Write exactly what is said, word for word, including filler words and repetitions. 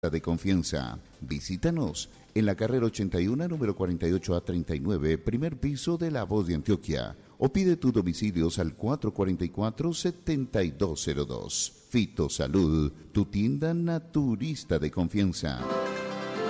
de confianza. Visítanos en la carrera ochenta y uno, número cuarenta y ocho A treinta y nueve, primer piso de La Voz de Antioquia. O pide tus domicilios al cuatro cuatro cuatro, siete dos cero dos. Fitosalud, tu tienda naturista de confianza.